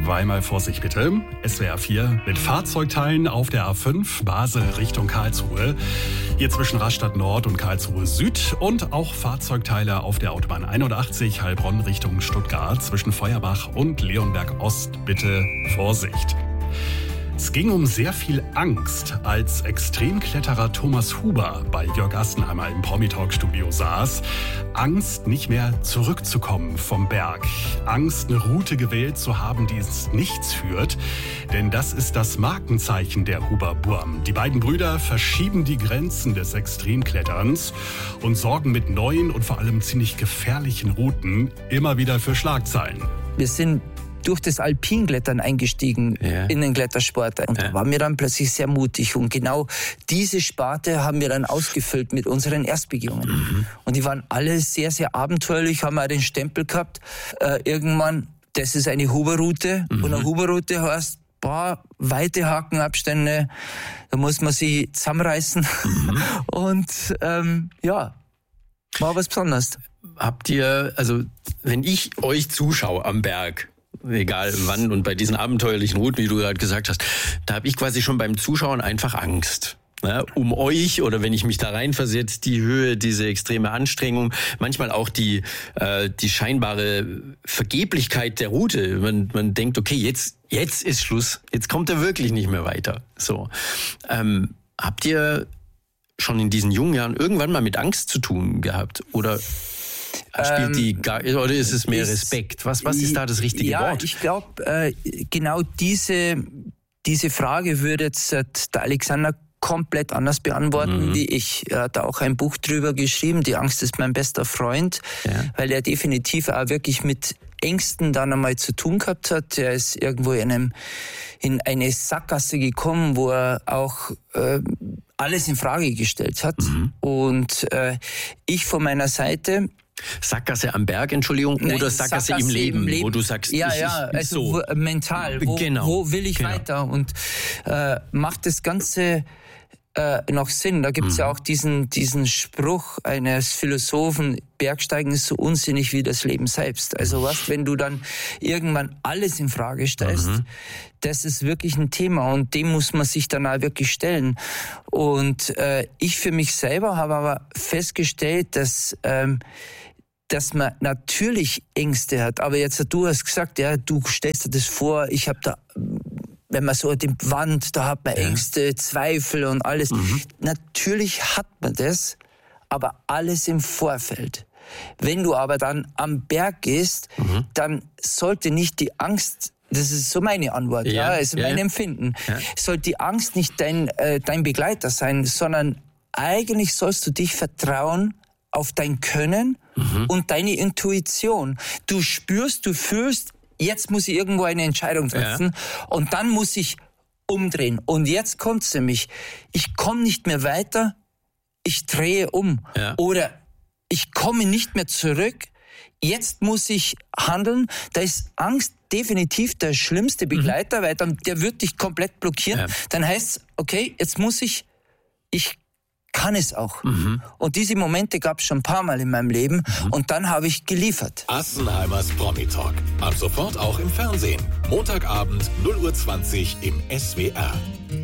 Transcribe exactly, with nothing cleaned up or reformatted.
Zweimal Vorsicht bitte. S W R vier mit Fahrzeugteilen auf der A fünf, Basel Richtung Karlsruhe. Hier zwischen Rastatt Nord und Karlsruhe Süd. Und auch Fahrzeugteile auf der Autobahn einundachtzig, Heilbronn Richtung Stuttgart. Zwischen Feuerbach und Leonberg Ost bitte Vorsicht. Es ging um sehr viel Angst, als Extremkletterer Thomas Huber bei Jörg Assenheimer im Promi-Talk-Studio saß. Angst, nicht mehr zurückzukommen vom Berg. Angst, eine Route gewählt zu haben, die ins Nichts führt. Denn das ist das Markenzeichen der Huber-Burm. Die beiden Brüder verschieben die Grenzen des Extremkletterns und sorgen mit neuen und vor allem ziemlich gefährlichen Routen immer wieder für Schlagzeilen. Wir sind durch das Alpinklettern eingestiegen ja. in den Klettersport. Und ja. da waren wir dann plötzlich sehr mutig. Und genau diese Sparte haben wir dann ausgefüllt mit unseren Erstbegehungen. Mhm. Und die waren alle sehr, sehr abenteuerlich, haben auch den Stempel gehabt. Äh, irgendwann, das ist eine Huber-Route. Mhm. Und eine Huber-Route heißt, boah, weite Hakenabstände, da muss man sich zusammenreißen. Mhm. Und ähm, ja, war was Besonderes. Habt ihr, also wenn ich euch zuschaue am Berg, egal wann und bei diesen abenteuerlichen Routen, wie du gerade gesagt hast, da habe ich quasi schon beim Zuschauen einfach Angst. Ne, um euch oder wenn ich mich da reinversetze, die Höhe, diese extreme Anstrengung, manchmal auch die äh, die scheinbare Vergeblichkeit der Route. Man, man denkt, okay, jetzt jetzt ist Schluss, jetzt kommt er wirklich nicht mehr weiter. So, ähm, habt ihr schon in diesen jungen Jahren irgendwann mal mit Angst zu tun gehabt oder spielt die gar, oder ist es mehr Respekt? Was was ist da das richtige ja, Wort? Ja, ich glaube äh, genau diese diese Frage würde jetzt äh, der Alexander komplett anders beantworten mhm. wie ich. Er hat auch ein Buch drüber geschrieben, Die Angst ist mein bester Freund, ja. weil er definitiv auch wirklich mit Ängsten dann einmal zu tun gehabt hat. Er ist irgendwo in, einem, in eine Sackgasse gekommen, wo er auch äh, alles in Frage gestellt hat. Mhm. Und äh, ich von meiner Seite... Sackgasse am Berg, Entschuldigung, Nein, oder Sackgasse, Sackgasse im, Leben, im Leben, wo du sagst, ja, ich, ja, ich, also so. wo, mental, wo, genau. wo will ich genau. weiter und äh, macht das Ganze äh, noch Sinn? Da gibt's mhm. ja auch diesen diesen Spruch eines Philosophen: Bergsteigen ist so unsinnig wie das Leben selbst. Also was, wenn du dann irgendwann alles in Frage stellst, mhm. das ist wirklich ein Thema und dem muss man sich dann auch wirklich stellen. Und äh, ich für mich selber habe aber festgestellt, dass ähm, dass man natürlich Ängste hat. Aber jetzt, du hast gesagt, ja, du stellst dir das vor, ich habe da, wenn man so die Wand, da hat man ja. Ängste, Zweifel und alles. Mhm. Natürlich hat man das, aber alles im Vorfeld. Wenn du aber dann am Berg gehst, mhm. dann sollte nicht die Angst, das ist so meine Antwort, ja, ja also ja. mein Empfinden, ja. sollte die Angst nicht dein, äh, dein Begleiter sein, sondern eigentlich sollst du dich vertrauen auf dein Können mhm. und deine Intuition. Du spürst, du fühlst, jetzt muss ich irgendwo eine Entscheidung treffen ja. und dann muss ich umdrehen. Und jetzt kommt's nämlich, ich komme nicht mehr weiter, ich drehe um. Ja. Oder ich komme nicht mehr zurück, jetzt muss ich handeln. Da ist Angst definitiv der schlimmste Begleiter, mhm. weil dann, der wird dich komplett blockieren. Ja. Dann heißt es, okay, jetzt muss ich, ich kann es auch. Mhm. Und diese Momente gab es schon ein paar Mal in meinem Leben mhm. und dann habe ich geliefert. Assenheimers Promi-Talk. Ab sofort auch im Fernsehen. Montagabend null Uhr zwanzig im S W R.